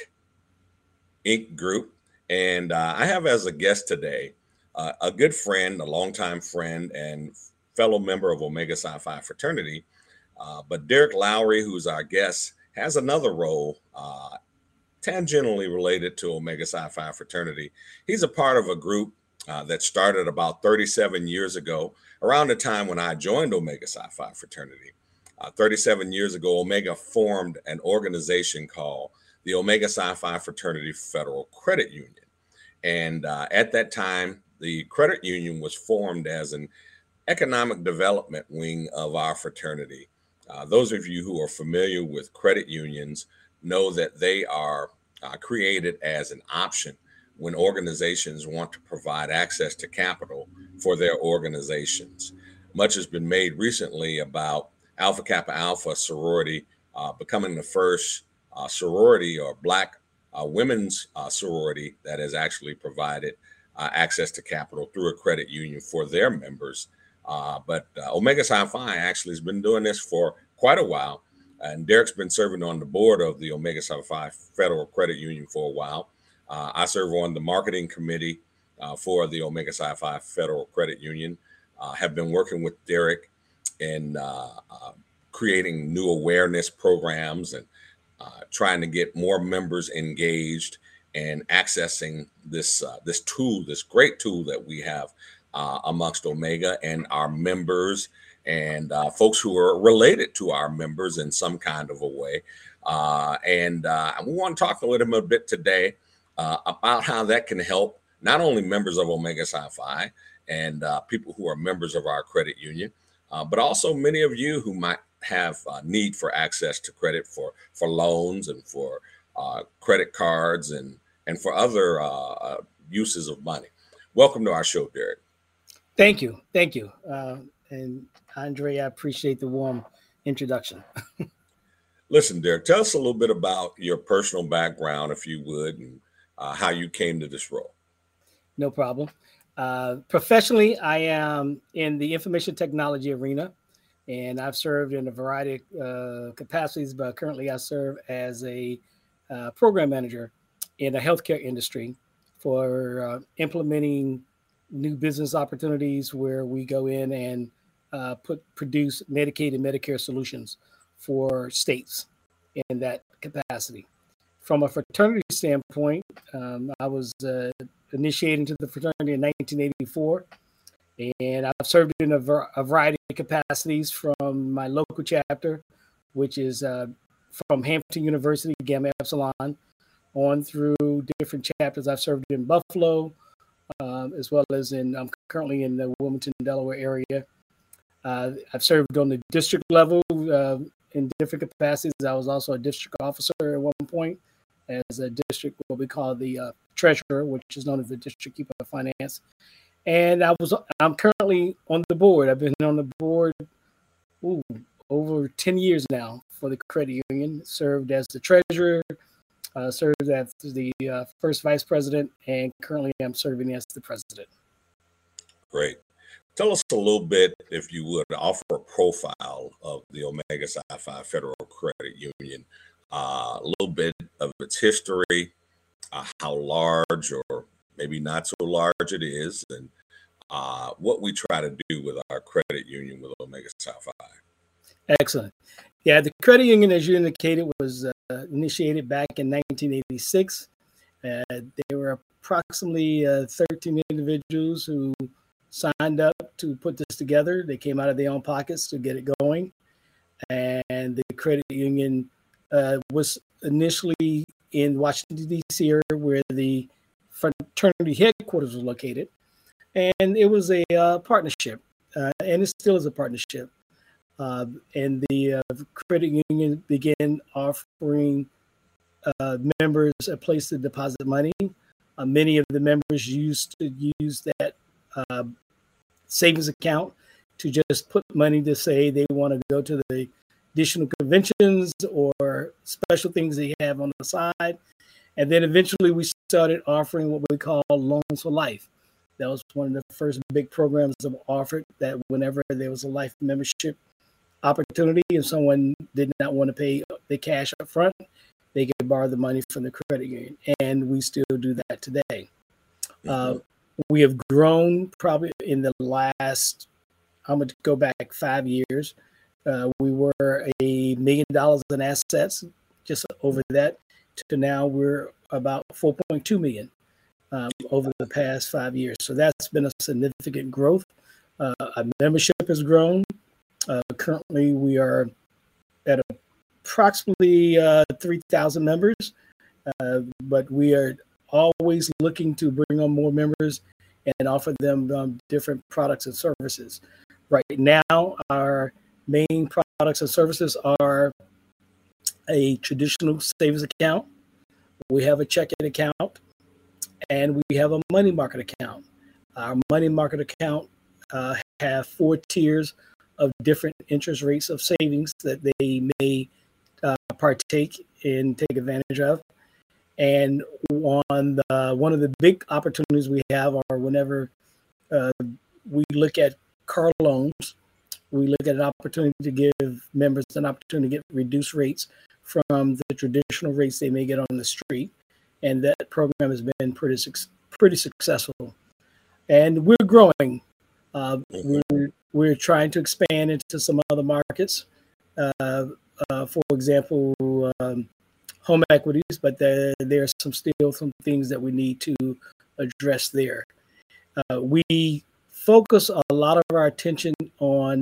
Ink Group, and uh, I have as a guest today uh, a good friend, a longtime friend, and fellow member of Omega Psi Phi fraternity. Uh, but Derek Lowry, who's our guest, has another role uh, tangentially related to Omega Psi Phi fraternity. He's a part of a group uh, that started about thirty-seven years ago, around the time when I joined Omega Psi Phi fraternity. Uh, thirty-seven years ago, Omega formed an organization called the Omega Psi Phi Fraternity Federal Credit Union. And uh, at that time, the credit union was formed as an economic development wing of our fraternity. Uh, those of you who are familiar with credit unions know that they are uh, created as an option when organizations want to provide access to capital for their organizations. Much has been made recently about Alpha Kappa Alpha sorority uh, becoming the first uh, sorority or Black uh, women's uh, sorority that has actually provided uh, access to capital through a credit union for their members. Uh, but uh, Omega Psi Phi actually has been doing this for quite a while. And Derek's been serving on the board of the Omega Psi Phi Federal Credit Union for a while. Uh, I serve on the marketing committee uh, for the Omega Psi Phi Federal Credit Union. Uh, have been working with Derek in uh, uh, creating new awareness programs and uh, trying to get more members engaged and accessing this uh, this tool, this great tool that we have uh, amongst Omega and our members and uh, folks who are related to our members in some kind of a way. Uh, and uh, we want to talk a little bit today Uh, about how that can help not only members of Omega Psi Phi and uh, people who are members of our credit union, uh, but also many of you who might have uh, need for access to credit for for loans and for uh, credit cards and and for other uh, uh, uses of money. Welcome to our show, Derek. Thank you, thank you, uh, and Andre, I appreciate the warm introduction. Listen, Derek, tell us a little bit about your personal background, if you would, and Uh, how you came to this role. No problem. Uh, professionally, I am in the information technology arena, and I've served in a variety of uh, capacities, but currently I serve as a uh, program manager in the healthcare industry for uh, implementing new business opportunities where we go in and uh, put produce Medicaid and Medicare solutions for states in that capacity. From a fraternity standpoint, um, I was uh, initiated into the fraternity in nineteen eighty-four, and I've served in a, ver- a variety of capacities from my local chapter, which is uh, from Hampton University, Gamma Epsilon, on through different chapters. I've served in Buffalo, um, as well as in, I'm currently in the Wilmington, Delaware area. Uh, I've served on the district level uh, in different capacities. I was also a district officer at one point, as a district, what we call the uh, treasurer, which is known as the district keeper of finance. And I was, I'm currently on the board. I've been on the board ooh, over ten years now for the credit union, served as the treasurer, uh, served as the uh, first vice president, and currently I'm serving as the president. Great. Tell us a little bit, if you would, offer a profile of the Omega Psi Phi Federal Credit Union. Uh, a little bit of its history, uh, how large or maybe not so large it is, and uh, what we try to do with our credit union with Omega Psi Phi. Excellent. Yeah, the credit union, as you indicated, was uh, initiated back in nineteen eighty-six. Uh, there were approximately uh, thirteen individuals who signed up to put this together. They came out of their own pockets to get it going. And the credit union uh, was initially in Washington, D C, where the fraternity headquarters was located. And it was a uh, partnership, uh, and it still is a partnership. Uh, and the uh, credit union began offering uh, members a place to deposit money. Uh, many of the members used to use that uh, savings account to just put money to say they want to go to the additional conventions or special things they have on the side. And then eventually we started offering what we call loans for life. That was one of the first big programs that were offered, that whenever there was a life membership opportunity and someone did not want to pay the cash up front, they could borrow the money from the credit union. And we still do that today. Mm-hmm. Uh, we have grown probably in the last, I'm going to go back five years. Uh, we were a million dollars in assets, just over that, to now we're about four point two million um, over the past five years. So that's been a significant growth. Uh, our membership has grown. Uh, currently, we are at approximately uh, three thousand members, uh, but we are always looking to bring on more members and offer them um, different products and services. Right now, our main products and services are a traditional savings account, we have a checking account, and we have a money market account. Our money market account uh, have four tiers of different interest rates of savings that they may uh, partake and take advantage of. And on the, one of the big opportunities we have are whenever uh, we look at car loans, we look at an opportunity to give members an opportunity to get reduced rates from the traditional rates they may get on the street. And that program has been pretty pretty successful. And we're growing. Uh, we're, we're trying to expand into some other markets. Uh, uh, for example, um, home equities, but there, there are some still some things that we need to address there. Uh, we focus a lot of our attention on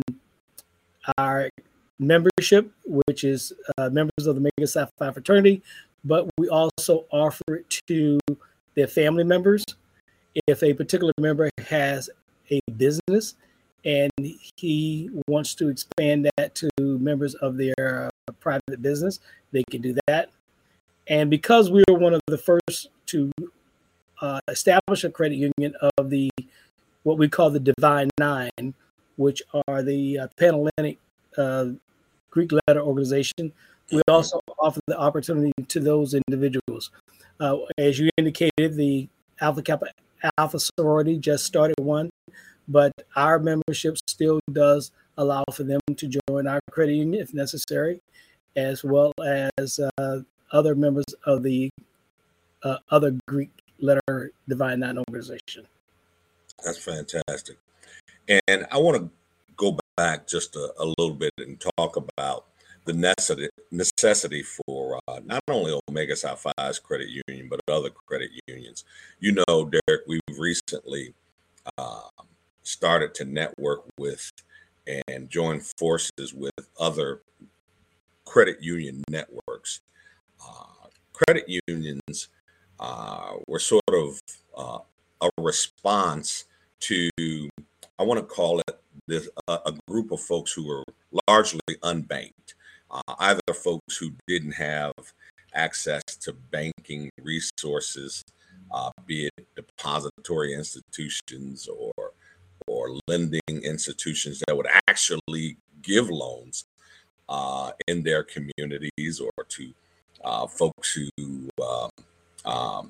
our membership, which is uh, members of the Omega Psi Phi fraternity, but we also offer it to their family members. If a particular member has a business and he wants to expand that to members of their uh, private business, they can do that. And because we were one of the first to uh, establish a credit union of the what we call the Divine Nine, which are the uh, Panhellenic uh, Greek letter organization, we also offer the opportunity to those individuals. Uh, as you indicated, the Alpha Kappa Alpha sorority just started one, but our membership still does allow for them to join our credit union if necessary, as well as uh, other members of the uh, other Greek letter Divine Nine organization. That's fantastic. And I want to go back just a, a little bit and talk about the necessity, necessity for uh, not only Omega Psi Phi's credit union, but other credit unions. You know, Derek, we've recently uh, started to network with and join forces with other credit union networks. Uh, credit unions uh, were sort of uh, a response to, I want to call it this, uh, a group of folks who were largely unbanked, uh, either folks who didn't have access to banking resources, uh, be it depository institutions or or lending institutions that would actually give loans uh, in their communities, or to uh, folks who uh, um,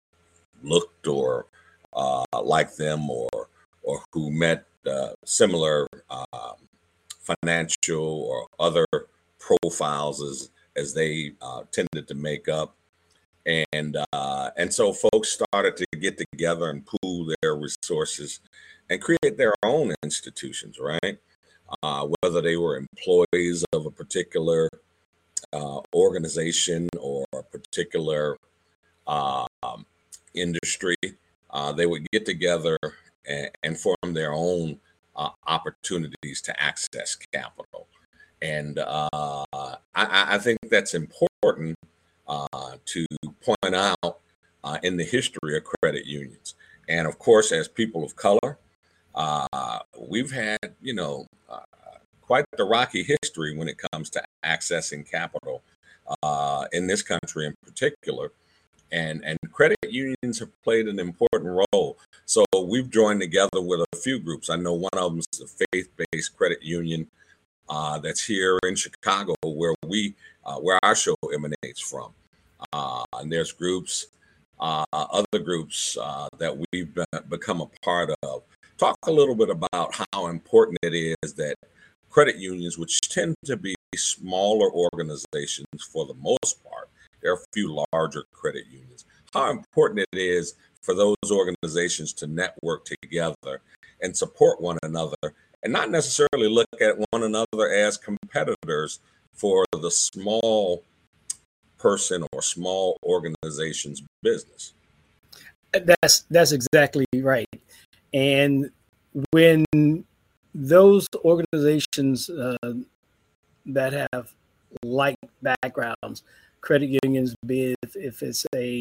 looked or uh, like them, or or who met uh, similar uh, financial or other profiles as as they uh, tended to make up, and uh, and so folks started to get together and pool their resources and create their own institutions, right? uh, whether they were employees of a particular uh, organization or a particular uh, um, industry. Uh, they would get together and, and form their own uh, opportunities to access capital. And uh, I, I think that's important uh, to point out uh, in the history of credit unions. And of course, as people of color, uh, we've had, you know, uh, quite the rocky history when it comes to accessing capital uh, in this country in particular. And, and credit unions have played an important role. So we've joined together with a few groups. I know one of them is the faith-based credit union uh, that's here in Chicago, where we, uh, where our show emanates from. Uh, and there's groups, uh, other groups uh, that we've been, become a part of. Talk a little bit about how important it is that credit unions, which tend to be smaller organizations for the most part, there are a few larger credit unions, how important it is for those organizations to network together and support one another and not necessarily look at one another as competitors for the small person or small organization's business. That's that's exactly right. And when those organizations uh, that have like backgrounds, credit unions, be if, if it's a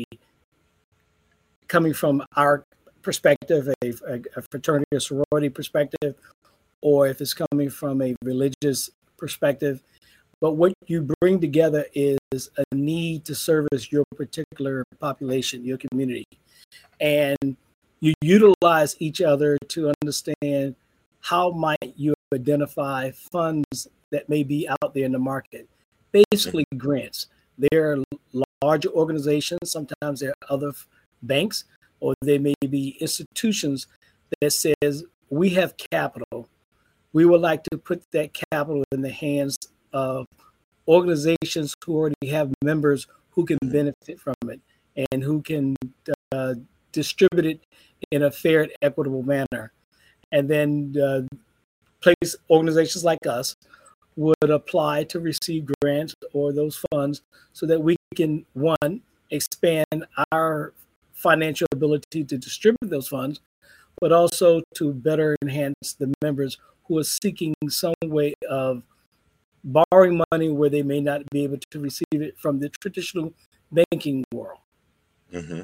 coming from our perspective, a, a fraternity or sorority perspective, or if it's coming from a religious perspective, but what you bring together is a need to service your particular population, your community, and you utilize each other to understand how might you identify funds that may be out there in the market. Basically, grants. There are larger organizations, sometimes there are other banks, or there may be institutions that says, we have capital. We would like to put that capital in the hands of organizations who already have members who can benefit from it and who can uh, distribute it in a fair and equitable manner. And then uh, place organizations like us would apply to receive grants or those funds so that we can, one, expand our financial ability to distribute those funds, but also to better enhance the members who are seeking some way of borrowing money where they may not be able to receive it from the traditional banking world. Mm-hmm.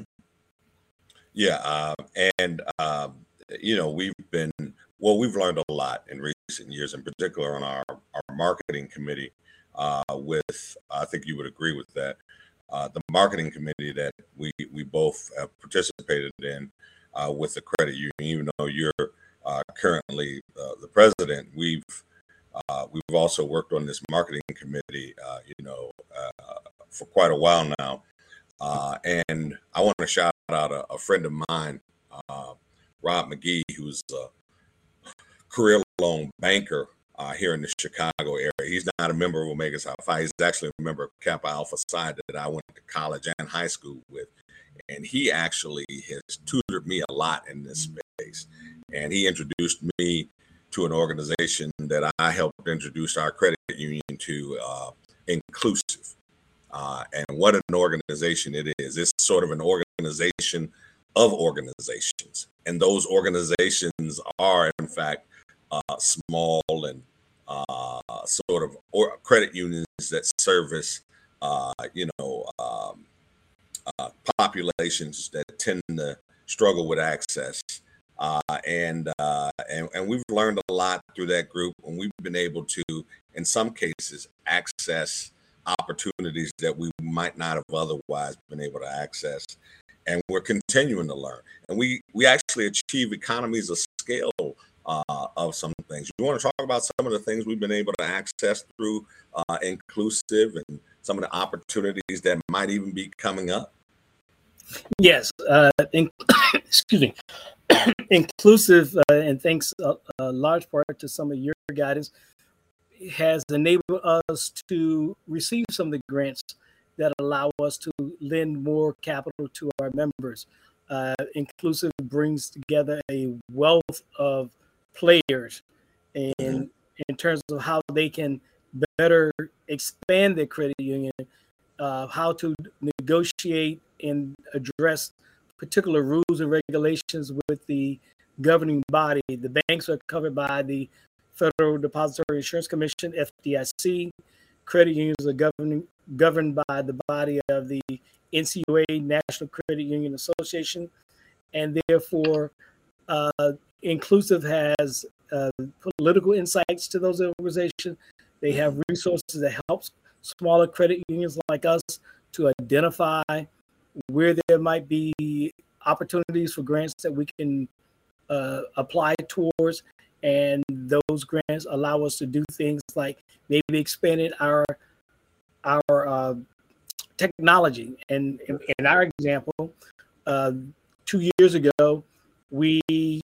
Yeah, uh, and, uh, you know, we've been, well, we've learned a lot in recent years, in particular on our, our marketing committee uh, with, I think you would agree with that, uh, the marketing committee that we, we both have participated in uh, with the credit union, even though you're uh, currently uh, the president, we've uh, we've also worked on this marketing committee, uh, you know, uh, for quite a while now. Uh, and I want to shout out a, a friend of mine, uh, Rob McGee, who's a career loan banker uh, here in the Chicago area. He's not a member of Omega Psi Phi. He's actually a member of Kappa Alpha Psi that I went to college and high school with. And he actually has tutored me a lot in this space. And he introduced me to an organization that I helped introduce our credit union to, uh, Inclusive. Uh, and what an organization it is. It's sort of an organization of organizations. And those organizations are, in fact, uh, small and uh, sort of or credit unions that service, uh, you know, um, uh, populations that tend to struggle with access. Uh, and, uh, and and we've learned a lot through that group, and we've been able to, in some cases, access opportunities that we might not have otherwise been able to access. And we're continuing to learn. And we, we actually achieve economies of scale uh, of some things. You want to talk about some of the things we've been able to access through uh, Inclusive and some of the opportunities that might even be coming up? Yes. Uh, in, excuse me. Inclusive, uh, and thanks a, a large part to some of your guidance, has enabled us to receive some of the grants that allow us to lend more capital to our members. Uh, Inclusive brings together a wealth of players, and in terms of how they can better expand their credit union, uh, how to negotiate and address particular rules and regulations with the governing body. The banks are covered by the Federal Depository Insurance Commission, F D I C. Credit unions are governed, governed by the body of the N C U A, National Credit Union Association, and therefore uh, Inclusive has uh, political insights to those organizations. They have resources that help smaller credit unions like us to identify where there might be opportunities for grants that we can uh, apply towards. And those grants allow us to do things like maybe expanding our our uh, technology. And in, in our example, uh, two years ago, we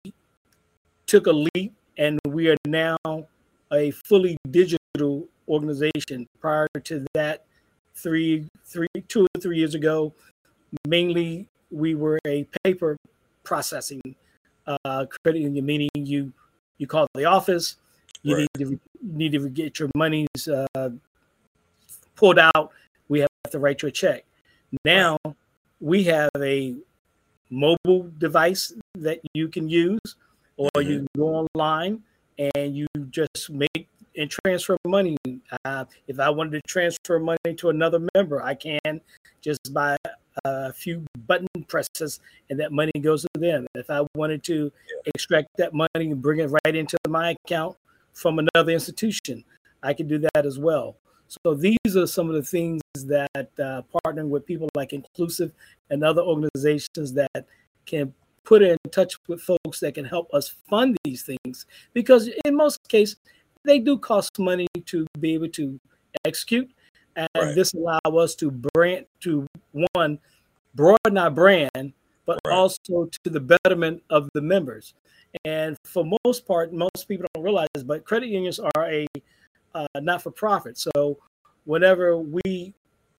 took a leap and we are now a fully digital organization. Prior to that, three, three, two or three years ago, mainly we were a paper processing uh, credit union, meaning you you call the office, you right. need to need to get your monies uh, pulled out. We have to write you a check. Now right. we have a mobile device that you can use, or mm-hmm. you go online and you just make and transfer money. Uh, if I wanted to transfer money to another member, I can just by a few button presses, and that money goes to them. If I wanted to extract that money and bring it right into my account from another institution, I can do that as well. So these are some of the things that uh, partnering with people like Inclusive and other organizations that can put in touch with folks that can help us fund these things, because in most cases, they do cost money to be able to execute. And right. this allows us to brand, to one, broaden our brand, but right. also to the betterment of the members. And for most part, most people don't realize, but credit unions are a uh, not-for-profit. So whenever we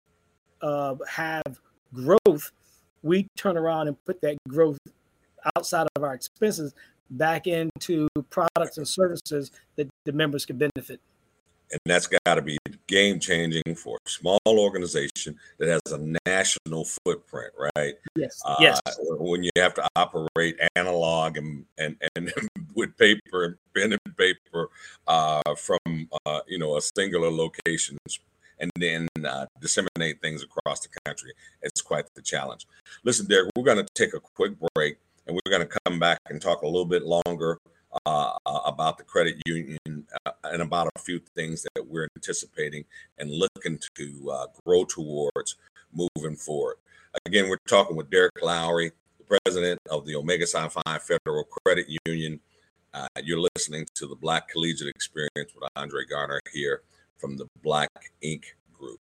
uh, have growth, we turn around and put that growth outside of our expenses back into products and services that the members can benefit. And that's got to be game changing for a small organization that has a national footprint, right? Yes. Uh, yes. When you have to operate analog and and, and with paper, pen and paper uh, from uh, you know a singular location, and then uh, disseminate things across the country, it's quite the challenge. Listen, Derek, we're going to take a quick break, and we're going to come back and talk a little bit longer Uh, uh, about the credit union uh, and about a few things that we're anticipating and looking to uh, grow towards moving forward. Again, we're talking with Derek Lowry, the president of the Omega Psi Phi Federal Credit Union. Uh, you're listening to the Black Collegiate Experience with Andre Garner here from the Black Ink Group.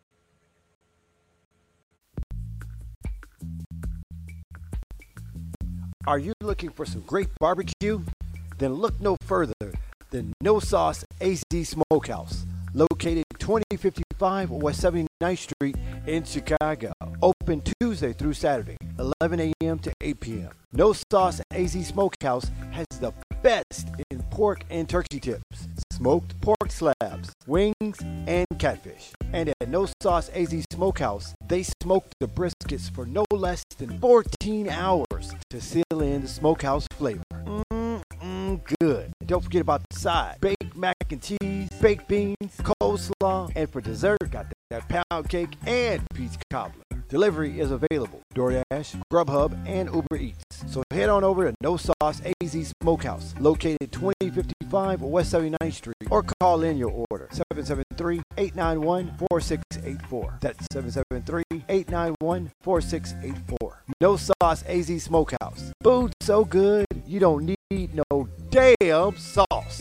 Are you looking for some great barbecue? Then look no further than No Sauce A Z Smokehouse, located twenty fifty-five West seventy-ninth Street in Chicago. Open Tuesday through Saturday, eleven a.m. to eight p.m. No Sauce A Z Smokehouse has the best in pork and turkey tips, smoked pork slabs, wings, and catfish. And at No Sauce A Z Smokehouse, they smoke the briskets for no less than fourteen hours to seal in the smokehouse flavor. Good. Don't forget about the side. Baked mac and cheese, baked beans, coleslaw, and for dessert, got that pound cake and peach cobbler. Delivery is available. DoorDash, Grubhub, and Uber Eats. So head on over to No Sauce A Z Smokehouse, located twenty fifty-five West seventy-ninth Street, or call in your order, seven seven three, eight nine one, four six eight four. That's seven seven three, eight nine one, four six eight four. No Sauce A Z Smokehouse. Food so good, you don't need no damn sauce.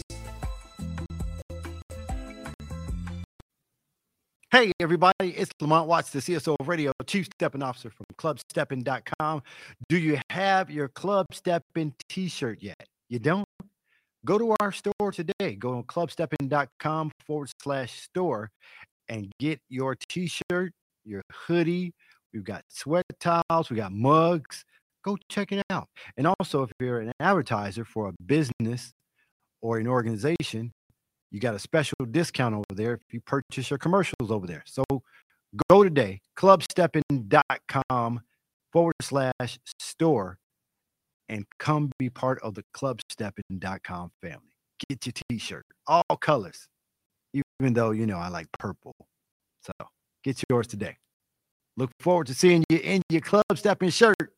Hey everybody, it's Lamont Watts, the C S O of Radio, Chief Stepping Officer from club steppin dot com. Do you have your Club Steppin t-shirt yet? You don't? Go to our store today. Go to club steppin dot com forward slash store and get your t-shirt, your hoodie. We've got sweat towels, we got mugs. Go check it out. And also, if you're an advertiser for a business or an organization, You got a special discount over there if you purchase your commercials over there. So go today, clubsteppin.com forward slash store, and come be part of the clubsteppin dot com family. Get your t-shirt, all colors, even though, you know, I like purple. So get yours today. Look forward to seeing you in your Club Steppin shirt.